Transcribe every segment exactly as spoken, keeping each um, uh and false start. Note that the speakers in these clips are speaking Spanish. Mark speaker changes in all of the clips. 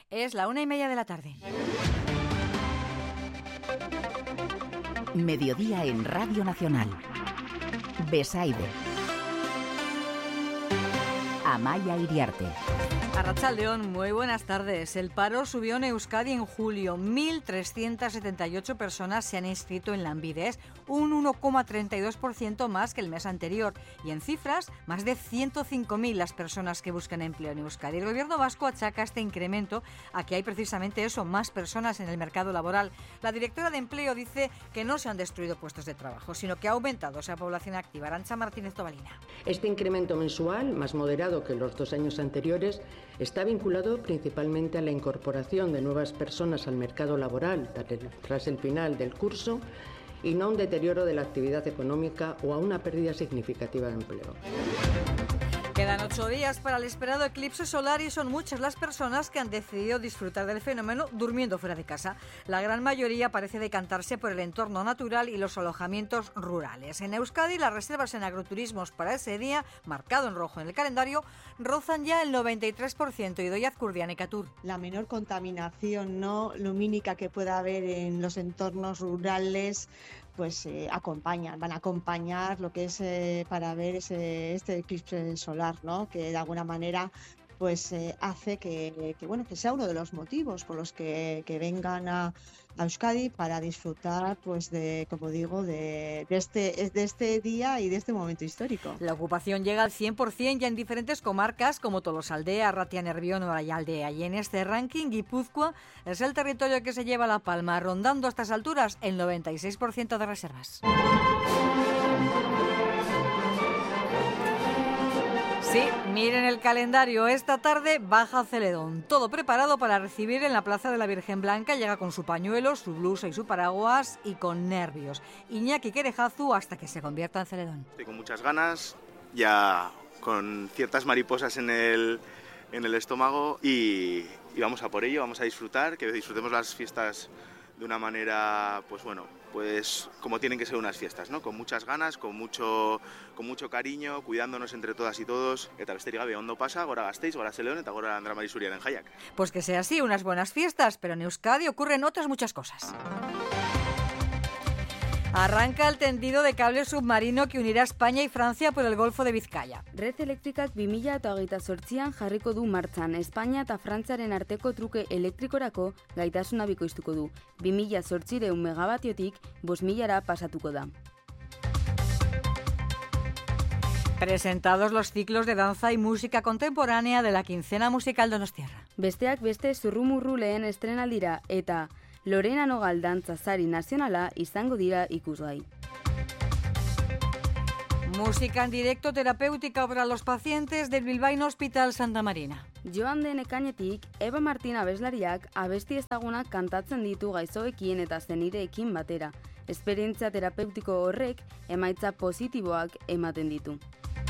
Speaker 1: Es la una y media de la tarde.
Speaker 2: Mediodía en Radio Nacional. Besaide. Amaia Iriarte.
Speaker 1: Arratsaldeon, muy buenas tardes. El paro subió en Euskadi en julio. mil trescientas setenta y ocho personas se han inscrito en Lanbide. Es un uno coma treinta y dos por ciento más que el mes anterior. Y en cifras, más de ciento cinco mil las personas que buscan empleo en Euskadi. El gobierno vasco achaca este incremento a que hay precisamente eso, más personas en el mercado laboral. La directora de Empleo dice que no se han destruido puestos de trabajo, sino que ha aumentado esa población activa. Arantxa Martínez Tobalina.
Speaker 3: Este incremento mensual, más moderado que los dos años anteriores, está vinculado principalmente a la incorporación de nuevas personas al mercado laboral tras el final del curso y no a un deterioro de la actividad económica o a una pérdida significativa de empleo.
Speaker 1: Quedan ocho días para el esperado eclipse solar y son muchas las personas que han decidido disfrutar del fenómeno durmiendo fuera de casa. La gran mayoría parece decantarse por el entorno natural y los alojamientos rurales. En Euskadi, las reservas en agroturismos para ese día, marcado en rojo en el calendario, rozan ya el noventa y tres por ciento. Idoia Azcurdia, Necatur.
Speaker 4: La menor contaminación no lumínica que pueda haber en los entornos rurales pues eh, acompañan, van a acompañar lo que es eh, para ver ese, este eclipse solar, ¿no? Que de alguna manera pues eh, hace que, que bueno que sea uno de los motivos por los que, que vengan a, a Euskadi para disfrutar pues de, como digo, de, de este de este día y de este momento histórico.
Speaker 1: La ocupación llega al cien por ciento ya en diferentes comarcas como Tolosaldea, Ratia Nervión o Ayaldea. Y en este ranking, Guipúzcoa es el territorio que se lleva la palma, rondando a estas alturas el noventa y seis por ciento de reservas. Sí, miren el calendario. Esta tarde baja Celedón. Todo preparado para recibir en la Plaza de la Virgen Blanca. Llega con su pañuelo, su blusa y su paraguas y con nervios. Iñaki Querejazu hasta que se convierta en Celedón.
Speaker 5: Estoy con muchas ganas, ya con ciertas mariposas en el, en el estómago y, y vamos a por ello, vamos a disfrutar, que disfrutemos las fiestas de una manera, pues bueno, pues como tienen que ser unas fiestas, ¿no? Con muchas ganas, con mucho, con mucho cariño, cuidándonos entre todas y todos. Eta besterik gabe ondo pasa, gora Gasteiz, gora Zeleon eta gora Andra Marisuriaren jaiak.
Speaker 1: Pues que sea así, unas buenas fiestas, pero en Euskadi ocurren otras muchas cosas. Arranca el tendido de cable submarino que unirá España y Francia por el Golfo de Vizcaya.
Speaker 6: Red Elektrikak bi mila hogeita zortzian jarriko du martxan Espainia eta Frantziaren arteko truke elektrikorako gaitasuna bikoiztuko du. bi mila zortziehun megabatiotik bost milara pasatuko da.
Speaker 1: Presentados los ciclos de danza y música contemporánea de la quincena musical donostiarra.
Speaker 6: Besteak beste zurrumurru lehen estrenaldira eta Lorena Nogal dantza sari nazionala izango dira ikusgai.
Speaker 1: Música en directo terapéutica para los pacientes del Bilbaíno Hospital Santa Marina.
Speaker 6: Joan den ekainetik, Eva Martin abeslariak abesti ezagunak kantatzen ditu gaixoekin eta zenideekin batera. Esperientzia terapeutiko horrek emaitza positiboak ematen ditu.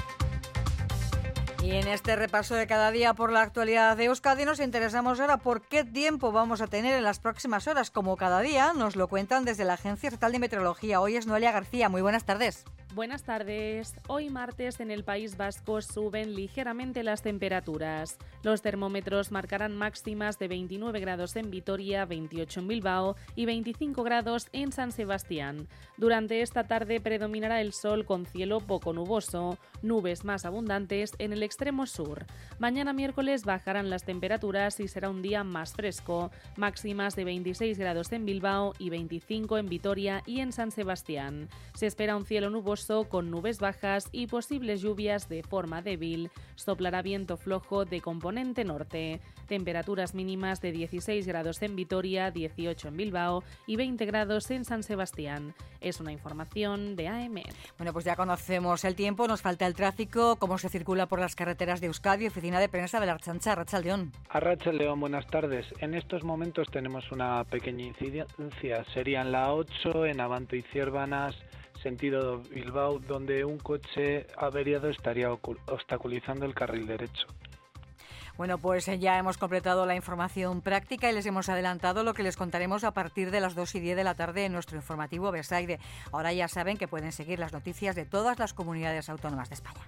Speaker 1: Y en este repaso de cada día por la actualidad de Euskadi nos interesamos ahora por qué tiempo vamos a tener en las próximas horas. Como cada día nos lo cuentan desde la Agencia Estatal de Meteorología. Hoy es Noelia García. Muy buenas tardes.
Speaker 7: Buenas tardes. Hoy martes en el País Vasco suben ligeramente las temperaturas. Los termómetros marcarán máximas de veintinueve grados en Vitoria, veintiocho en Bilbao y veinticinco grados en San Sebastián. Durante esta tarde predominará el sol con cielo poco nuboso, nubes más abundantes en el extremo sur. Mañana miércoles bajarán las temperaturas y será un día más fresco, máximas de veintiséis grados en Bilbao y veinticinco en Vitoria y en San Sebastián. Se espera un cielo nuboso con nubes bajas y posibles lluvias de forma débil. Soplará viento flojo de componente norte. Temperaturas mínimas de dieciséis grados en Vitoria, dieciocho en Bilbao y veinte grados en San Sebastián. Es una información de A M.
Speaker 1: Bueno, pues ya conocemos el tiempo, nos falta el tráfico, cómo se circula por las carreteras de Euskadi, oficina de prensa de la Ertzaintza. Arratsaldeon.
Speaker 8: Arratsaldeon, buenas tardes. En estos momentos tenemos una pequeña incidencia. Serían la ocho en Abanto y Ciervanas, sentido Bilbao, donde un coche averiado estaría obstaculizando el carril derecho.
Speaker 1: Bueno, pues ya hemos completado la información práctica y les hemos adelantado lo que les contaremos a partir de las dos y diez de la tarde en nuestro informativo Besaide. Ahora ya saben que pueden seguir las noticias de todas las comunidades autónomas de España.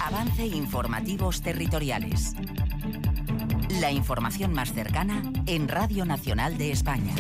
Speaker 2: Avance Informativos Territoriales. La información más cercana en Radio Nacional de España.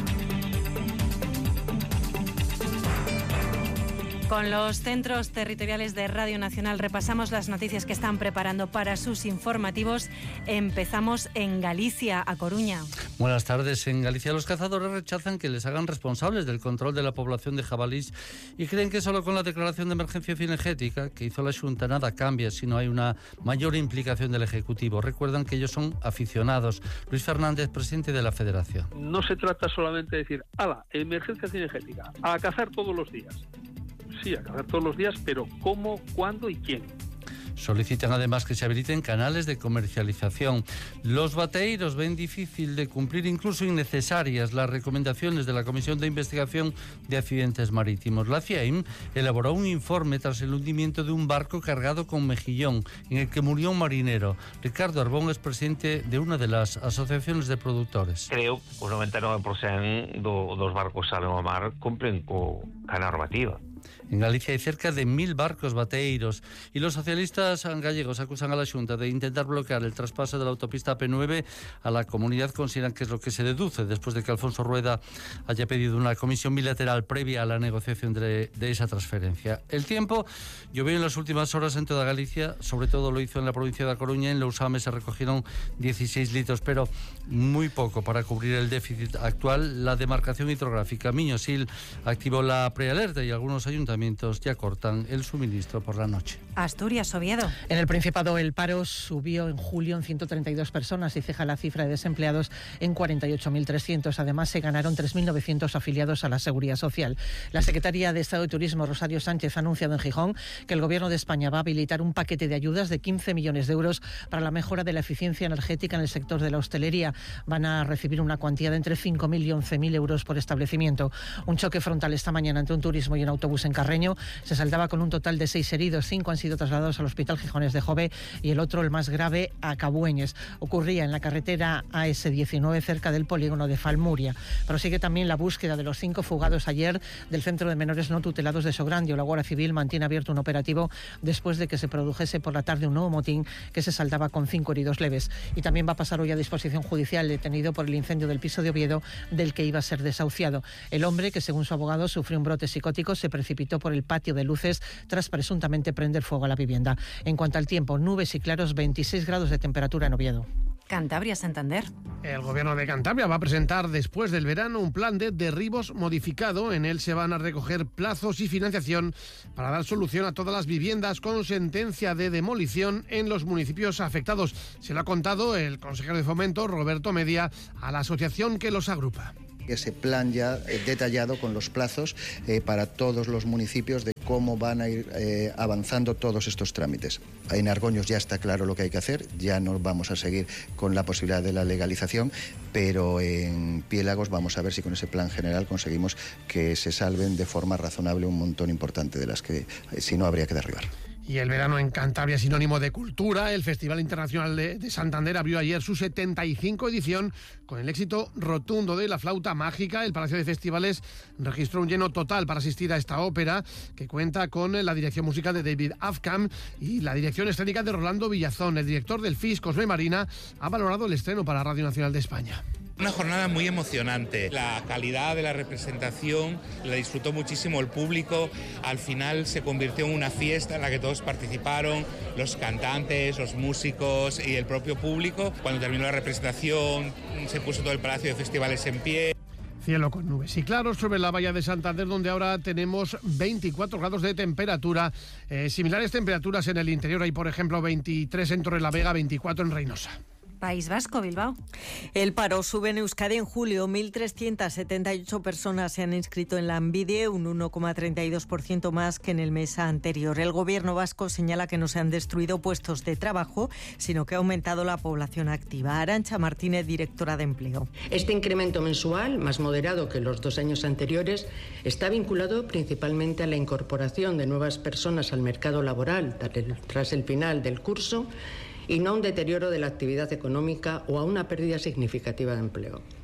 Speaker 9: Con los centros territoriales de Radio Nacional repasamos las noticias que están preparando para sus informativos. Empezamos en Galicia, a Coruña.
Speaker 10: Buenas tardes. En Galicia los cazadores rechazan que les hagan responsables del control de la población de jabalís y creen que solo con la declaración de emergencia cinegética que hizo la Xunta nada cambia si no hay una mayor implicación del Ejecutivo. Recuerdan que ellos son aficionados. Luis Fernández, presidente de la Federación.
Speaker 11: No se trata solamente de decir, ala, emergencia cinegética, a cazar todos los días. Sí, a cazar todos los días, pero ¿cómo, cuándo y quién?
Speaker 10: Solicitan además que se habiliten canales de comercialización. Los bateeiros ven difícil de cumplir, incluso innecesarias, las recomendaciones de la Comisión de Investigación de Accidentes Marítimos. La CIEM elaboró un informe tras el hundimiento de un barco cargado con mejillón, en el que murió un marinero. Ricardo Arbón es presidente de una de las asociaciones de productores.
Speaker 12: Creo que el noventa y nueve por ciento dos barcos salen ao mar cumplen con la normativa.
Speaker 10: En Galicia hay cerca de mil barcos bateeiros y los socialistas gallegos acusan a la Xunta de intentar bloquear el traspaso de la autopista P nueve a la comunidad. Consideran que es lo que se deduce después de que Alfonso Rueda haya pedido una comisión bilateral previa a la negociación de, de esa transferencia. El tiempo llovió en las últimas horas en toda Galicia, sobre todo lo hizo en la provincia de A Coruña. En Lousame se recogieron dieciséis litros, pero muy poco para cubrir el déficit actual. La demarcación hidrográfica Miñosil activó la prealerta y algunos ayuntamientos ya cortan el suministro por la noche.
Speaker 9: Asturias, Oviedo.
Speaker 13: En el Principado el paro subió en julio en ciento treinta y dos personas y ceja la cifra de desempleados en cuarenta y ocho mil trescientos. Además, se ganaron tres mil novecientos afiliados a la Seguridad Social. La secretaria de Estado de Turismo, Rosario Sánchez, ha anunciado en Gijón que el Gobierno de España va a habilitar un paquete de ayudas de quince millones de euros para la mejora de la eficiencia energética en el sector de la hostelería. Van a recibir una cuantía de entre cinco mil y once mil euros por establecimiento. Un choque frontal esta mañana entre un turismo y un autobús en Carreño se saldaba con un total de seis heridos. Cinco han sido trasladados al Hospital Gijones de Jove y el otro, el más grave, a Cabueñes. Ocurría en la carretera A S diecinueve cerca del polígono de Falmuria. Prosigue también la búsqueda de los cinco fugados ayer del Centro de Menores No Tutelados de Sograndio. La Guardia Civil mantiene abierto un operativo después de que se produjese por la tarde un nuevo motín que se saldaba con cinco heridos leves. Y también va a pasar hoy a disposición judicial detenido por el incendio del piso de Oviedo del que iba a ser desahuciado. El hombre, que según su abogado sufrió un brote psicótico, se precipitó por el patio de luces tras presuntamente prender fuego a la vivienda. En cuanto al tiempo, nubes y claros, veintiséis grados de temperatura en Oviedo.
Speaker 9: Cantabria, Santander.
Speaker 14: El Gobierno de Cantabria va a presentar después del verano un plan de derribos modificado. En él se van a recoger plazos y financiación para dar solución a todas las viviendas con sentencia de demolición en los municipios afectados. Se lo ha contado el consejero de Fomento, Roberto Media, a la asociación que los agrupa.
Speaker 15: Ese plan ya eh, detallado con los plazos eh, para todos los municipios de cómo van a ir eh, avanzando todos estos trámites. En Argoños ya está claro lo que hay que hacer, ya no vamos a seguir con la posibilidad de la legalización, pero en Piélagos vamos a ver si con ese plan general conseguimos que se salven de forma razonable un montón importante de las que eh, si no habría que derribar.
Speaker 14: Y el verano en Cantabria es sinónimo de cultura. El Festival Internacional de, de Santander abrió ayer su setenta y cinco edición con el éxito rotundo de La Flauta Mágica. El Palacio de Festivales registró un lleno total para asistir a esta ópera, que cuenta con la dirección musical de David Afkam y la dirección escénica de Rolando Villazón. El director del F I S, Cosme Marina, ha valorado el estreno para Radio Nacional de España.
Speaker 16: Una jornada muy emocionante. La calidad de la representación la disfrutó muchísimo el público. Al final se convirtió en una fiesta en la que todos participaron, los cantantes, los músicos y el propio público. Cuando terminó la representación se puso todo el Palacio de Festivales en pie.
Speaker 14: Cielo con nubes y claros sobre la bahía de Santander, donde ahora tenemos veinticuatro grados de temperatura. Eh, similares temperaturas en el interior. Hay, por ejemplo, veintitrés en Torrelavega, veinticuatro en Reynosa.
Speaker 9: País Vasco, Bilbao.
Speaker 17: El paro sube en Euskadi en julio. mil trescientas setenta y ocho personas se han inscrito en Lanbide, un uno coma treinta y dos por ciento más que en el mes anterior. El gobierno vasco señala que no se han destruido puestos de trabajo, sino que ha aumentado la población activa. Arantxa Martínez, directora de Empleo.
Speaker 3: Este incremento mensual, más moderado que los dos años anteriores, está vinculado principalmente a la incorporación de nuevas personas al mercado laboral tras el final del curso y no a un deterioro de la actividad económica o a una pérdida significativa de empleo.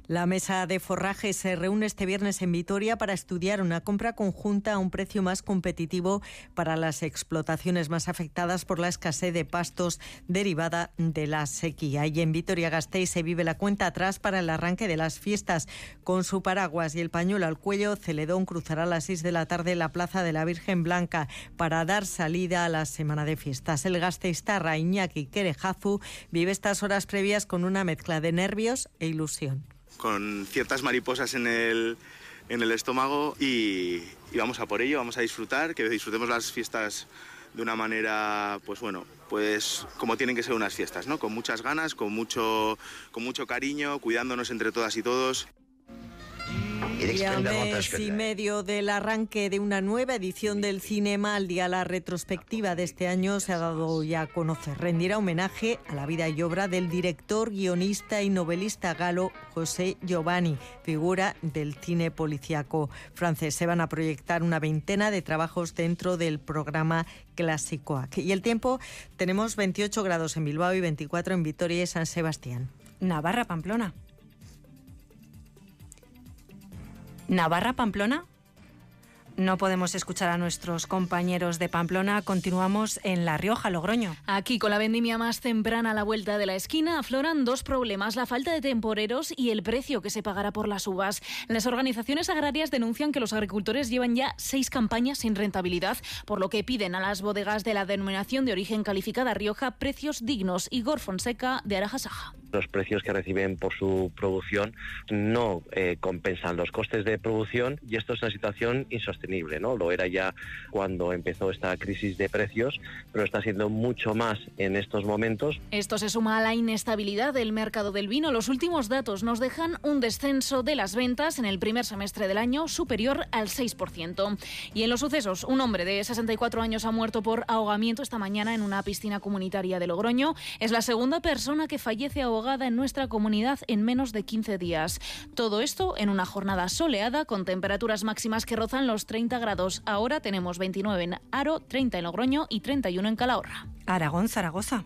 Speaker 17: La mesa de forraje se reúne este viernes en Vitoria para estudiar una compra conjunta a un precio más competitivo para las explotaciones más afectadas por la escasez de pastos derivada de la sequía. Y en Vitoria-Gasteiz se vive la cuenta atrás para el arranque de las fiestas. Con su paraguas y el pañuelo al cuello, Celedón cruzará a las seis de la tarde la Plaza de la Virgen Blanca para dar salida a la semana de fiestas. El gasteiztarra Iñaki Kerejazu vive estas horas previas con una mezcla de nervios e ilusión.
Speaker 5: Con ciertas mariposas en el, en el estómago y, y vamos a por ello, vamos a disfrutar, que disfrutemos las fiestas de una manera, pues bueno, pues como tienen que ser unas fiestas, ¿no? Con muchas ganas, con mucho, con mucho cariño, cuidándonos entre todas y todos.
Speaker 17: Y a mes y medio del arranque de una nueva edición del Cinema al Día, la retrospectiva de este año se ha dado ya a conocer. Rendirá homenaje a la vida y obra del director, guionista y novelista galo José Giovanni, figura del cine policíaco francés. Se van a proyectar una veintena de trabajos dentro del programa Clásicoac. Y el tiempo, tenemos veintiocho grados en Bilbao y veinticuatro en Vitoria y San Sebastián.
Speaker 9: Navarra, Pamplona. Navarra, Pamplona. No podemos escuchar a nuestros compañeros de Pamplona. Continuamos en La Rioja, Logroño.
Speaker 18: Aquí, con la vendimia más temprana a la vuelta de la esquina, afloran dos problemas: la falta de temporeros y el precio que se pagará por las uvas. Las organizaciones agrarias denuncian que los agricultores llevan ya seis campañas sin rentabilidad, por lo que piden a las bodegas de la denominación de origen calificada Rioja precios dignos. Igor Fonseca, de Arajasaja.
Speaker 19: Los precios que reciben por su producción no eh, compensan los costes de producción y esto es una situación insostenible, ¿no? Lo era ya cuando empezó esta crisis de precios, pero está siendo mucho más en estos momentos.
Speaker 18: Esto se suma a la inestabilidad del mercado del vino. Los últimos datos nos dejan un descenso de las ventas en el primer semestre del año superior al seis por ciento. Y en los sucesos, un hombre de sesenta y cuatro años ha muerto por ahogamiento esta mañana en una piscina comunitaria de Logroño. Es la segunda persona que fallece ahogada en nuestra comunidad en menos de quince días. Todo esto en una jornada soleada con temperaturas máximas que rozan los treinta grados. Ahora tenemos veintinueve en Haro, treinta en Logroño y treinta y uno en Calahorra.
Speaker 9: Aragón, Zaragoza.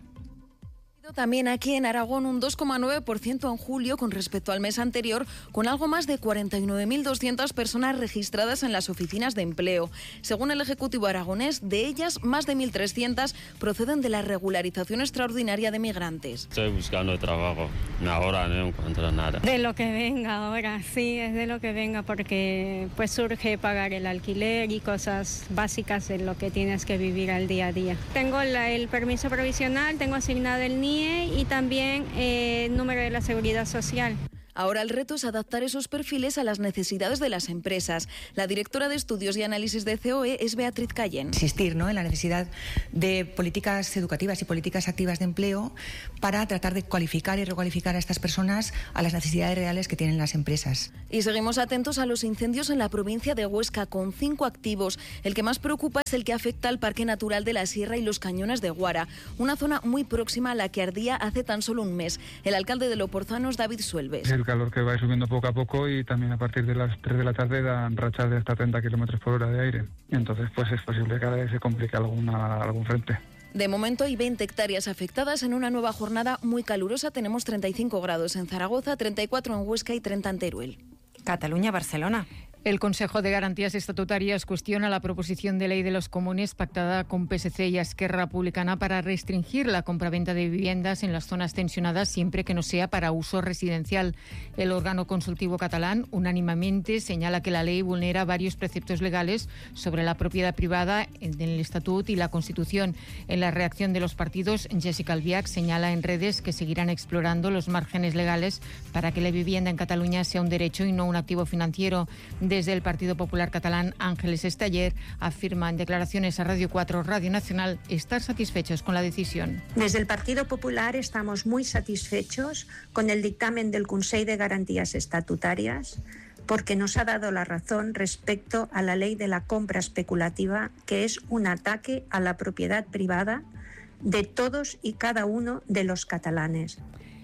Speaker 20: También aquí en Aragón un dos coma nueve por ciento en julio con respecto al mes anterior, con algo más de cuarenta y nueve mil doscientas personas registradas en las oficinas de empleo. Según el Ejecutivo aragonés, de ellas más de mil trescientas proceden de la regularización extraordinaria de migrantes.
Speaker 21: Estoy buscando trabajo, ahora no encuentro nada.
Speaker 22: De lo que venga ahora, sí, es de lo que venga porque pues surge pagar el alquiler y cosas básicas de lo que tienes que vivir al día a día. Tengo la, el permiso provisional, tengo asignado el N I E y también eh, el número de la Seguridad Social.
Speaker 20: Ahora el reto es adaptar esos perfiles a las necesidades de las empresas. La directora de Estudios y Análisis de C O E es Beatriz Cayén.
Speaker 23: Insistir, ¿no?, en la necesidad de políticas educativas y políticas activas de empleo para tratar de cualificar y recualificar a estas personas a las necesidades reales que tienen las empresas.
Speaker 20: Y seguimos atentos a los incendios en la provincia de Huesca, con cinco activos. El que más preocupa es el que afecta al Parque Natural de la Sierra y los Cañones de Guara, una zona muy próxima a la que ardía hace tan solo un mes. El alcalde de Loporzano es David Suelves.
Speaker 24: El calor que va subiendo poco a poco y también a partir de las tres de la tarde dan rachas de hasta treinta kilómetros por hora de aire. Y entonces pues es posible que cada vez se complique alguna, algún frente.
Speaker 20: De momento hay veinte hectáreas afectadas. En una nueva jornada muy calurosa tenemos treinta y cinco grados en Zaragoza, treinta y cuatro en Huesca y treinta en Teruel.
Speaker 9: Cataluña, Barcelona.
Speaker 25: El Consejo de Garantías Estatutarias cuestiona la proposición de ley de los comunes pactada con P S C y Esquerra Republicana para restringir la compraventa de viviendas en las zonas tensionadas siempre que no sea para uso residencial. El órgano consultivo catalán unánimemente señala que la ley vulnera varios preceptos legales sobre la propiedad privada en el Estatut y la Constitución. En la reacción de los partidos, Jessica Albiach señala en redes que seguirán explorando los márgenes legales para que la vivienda en Cataluña sea un derecho y no un activo financiero. Desde el Partido Popular Catalán, Ángeles Esteller afirma en declaraciones a Radio cuatro, Radio Nacional, estar satisfechos con la decisión.
Speaker 26: Desde el Partido Popular estamos muy satisfechos con el dictamen del Consell de Garantías Estatutarias porque nos ha dado la razón respecto a la ley de la compra especulativa, que es un ataque a la propiedad privada de todos y cada uno de los catalanes.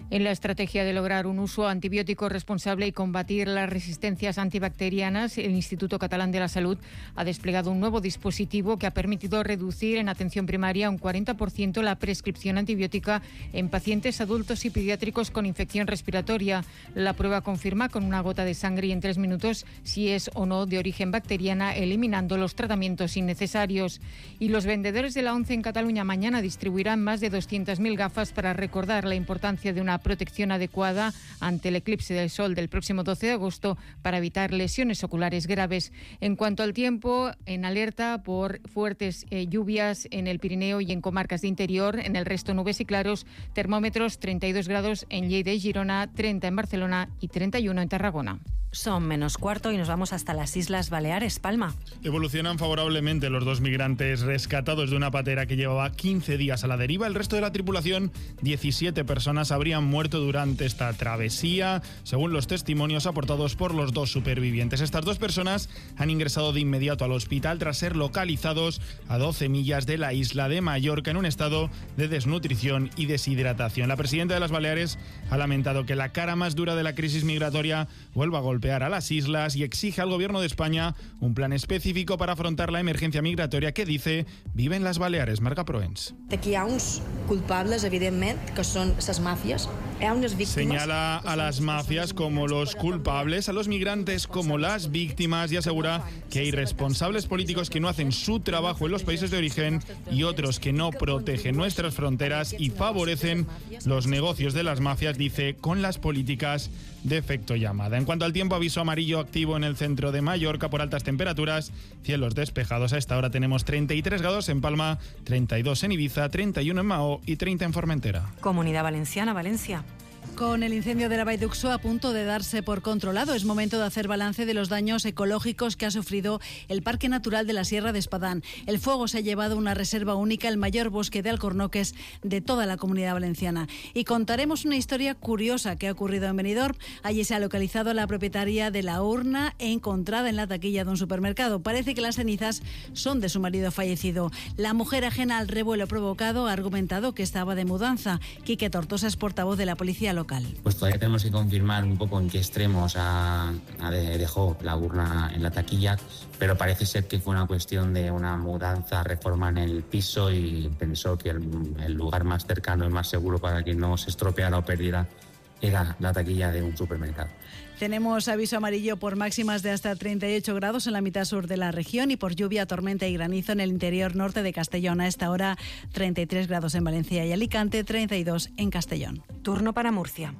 Speaker 25: En la estrategia de lograr un uso antibiótico responsable y combatir las resistencias antibacterianas, el Instituto Catalán de la Salud ha desplegado un nuevo dispositivo que ha permitido reducir en atención primaria un cuarenta por ciento la prescripción antibiótica en pacientes adultos y pediátricos con infección respiratoria. La prueba confirma con una gota de sangre y en tres minutos si es o no de origen bacteriana, eliminando los tratamientos innecesarios. Y los vendedores de la ONCE en Cataluña mañana distribuirán más de doscientas mil gafas para recordar la importancia de una protección adecuada ante el eclipse del sol del próximo doce de agosto para evitar lesiones oculares graves. En cuanto al tiempo, en alerta por fuertes eh, lluvias en el Pirineo y en comarcas de interior, en el resto nubes y claros, termómetros treinta y dos grados en Lleida y Girona, treinta en Barcelona y treinta y uno en Tarragona.
Speaker 9: Son menos cuarto y nos vamos hasta las Islas Baleares. Palma.
Speaker 1: Evolucionan favorablemente los dos migrantes rescatados de una patera que llevaba quince días a la deriva. El resto de la tripulación, diecisiete personas, habrían muerto durante esta travesía, según los testimonios aportados por los dos supervivientes. Estas dos personas han ingresado de inmediato al hospital tras ser localizados a doce millas de la isla de Mallorca en un estado de desnutrición y deshidratación. La presidenta de las Baleares ha lamentado que la cara más dura de la crisis migratoria vuelva a golpear a las islas y exige al gobierno de España un plan específico para afrontar la emergencia migratoria que, dice, viven las Baleares. Marca Proens.
Speaker 2: Aquí hi ha uns culpables, evidentment, que són les màfies. Hi ha unes víctimes.
Speaker 1: Señala a las mafias como los culpables, a los migrantes como las víctimas y asegura que hay responsables políticos que no hacen su trabajo en los países de origen y otros que no protegen nuestras fronteras y favorecen los negocios de las mafias, dice, con las políticas de efecto llamada. En cuanto al tiempo, aviso amarillo activo en el centro de Mallorca por altas temperaturas, cielos despejados. A esta hora tenemos treinta y tres grados en Palma, treinta y dos en Ibiza, treinta y uno en Mahó y treinta en Formentera.
Speaker 9: Comunidad Valenciana, Valencia.
Speaker 4: Con el incendio de la Vall d'Uxó a punto de darse por controlado, es momento de hacer balance de los daños ecológicos que ha sufrido el Parque Natural de la Sierra de Espadán. El fuego se ha llevado una reserva única, el mayor bosque de alcornoques de toda la Comunidad Valenciana. Y contaremos una historia curiosa que ha ocurrido en Benidorm. Allí se ha localizado a la propietaria de la urna encontrada en la taquilla de un supermercado. Parece que las cenizas son de su marido fallecido. La mujer, ajena al revuelo provocado, ha argumentado que estaba de mudanza. Quique Tortosa es portavoz de la policía local.
Speaker 6: Pues todavía tenemos que confirmar un poco en qué extremos ha, ha de, dejó la urna en la taquilla, pero parece ser que fue una cuestión de una mudanza, reforma en el piso y pensó que el, el lugar más cercano y más seguro para que no se estropeara o perdiera era la taquilla de un supermercado.
Speaker 4: Tenemos aviso amarillo por máximas de hasta treinta y ocho grados en la mitad sur de la región y por lluvia, tormenta y granizo en el interior norte de Castellón. A esta hora treinta y tres grados en Valencia y Alicante, treinta y dos en Castellón.
Speaker 9: Turno para Murcia.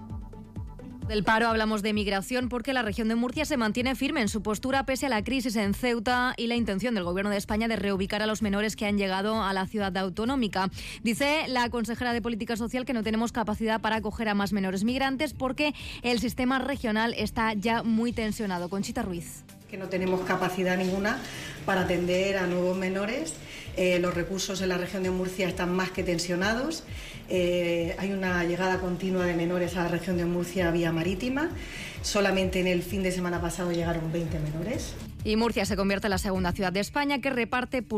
Speaker 7: Del paro hablamos de migración porque la región de Murcia se mantiene firme en su postura pese a la crisis en Ceuta y la intención del Gobierno de España de reubicar a los menores que han llegado a la ciudad autonómica. Dice la consejera de Política Social que no tenemos capacidad para acoger a más menores migrantes porque el sistema regional está ya muy tensionado. Conchita Ruiz.
Speaker 8: Que no tenemos capacidad ninguna para atender a nuevos menores. Eh, los recursos en la región de Murcia están más que tensionados. Eh, hay una llegada continua de menores a la región de Murcia vía marítima. Solamente en el fin de semana pasado llegaron veinte menores.
Speaker 7: Y Murcia se convierte en la segunda ciudad de España que reparte